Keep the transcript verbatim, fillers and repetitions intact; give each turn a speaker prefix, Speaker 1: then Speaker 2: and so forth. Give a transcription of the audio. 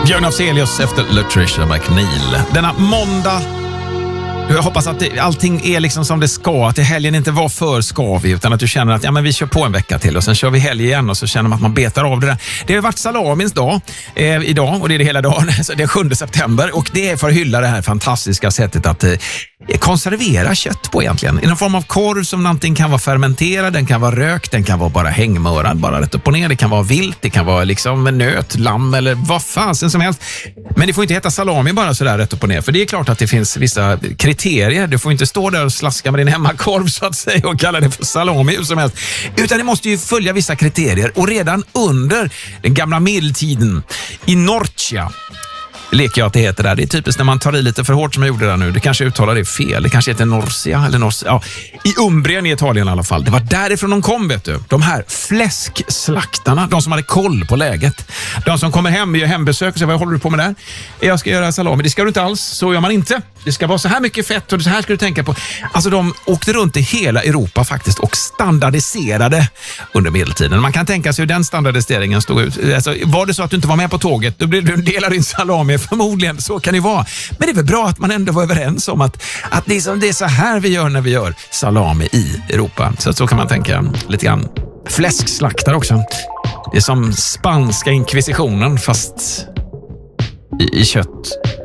Speaker 1: Björn Afzelius efter Latricia McNeil. Denna måndag. Jag hoppas att det, allting är liksom som det ska. Att det helgen inte var för skavig, utan att du känner att ja, men vi kör på en vecka till och sen kör vi helg igen och så känner man att man betar av det där. Det har varit salamins dag eh, idag och det är det hela dagen. Så det är sjunde september och det är för att hylla det här fantastiska sättet att eh, konservera kött på egentligen. I någon form av korv som antingen kan vara fermenterad, den kan vara rökt, den kan vara bara hängmörad, bara rätt upp och ner. Det kan vara vilt, det kan vara liksom nöt, lamm eller vad fasen som helst. Men det får inte heta salami bara sådär rätt upp och ner. För det är klart att det finns vissa kriterier. Du får inte stå där och slaska med din hemmakorv så att säga och kalla det för salami hur som helst. Utan det måste ju följa vissa kriterier. Och redan under den gamla medeltiden i Norcia leker jag att det heter där. Det är typiskt när man tar i lite för hårt som jag gjorde där nu. Det kanske uttalar det fel. Det kanske heter Norcia eller Norcia. Ja, i Umbrien i Italien i alla fall. Det var därifrån de kom, vet du. De här fläskslaktarna. De som hade koll på läget. De som kommer hem och gör hembesök och säger, vad håller du på med där? Jag ska göra salami. Det ska du inte alls. Så gör man inte. Det ska vara så här mycket fett och så här ska du tänka på. Alltså de åkte runt i hela Europa faktiskt och standardiserade under medeltiden. Man kan tänka sig hur den standardiseringen stod ut. Alltså, var det så att du inte var med på tåget, då blev du en del av din salami. Förmodligen, så kan det vara. Men det är väl bra att man ändå var överens om att, att det, är som, det är så här vi gör när vi gör salami i Europa. Så så kan man tänka lite grann. Fläskslaktar också. Det är som spanska inkvisitionen fast i, i kött.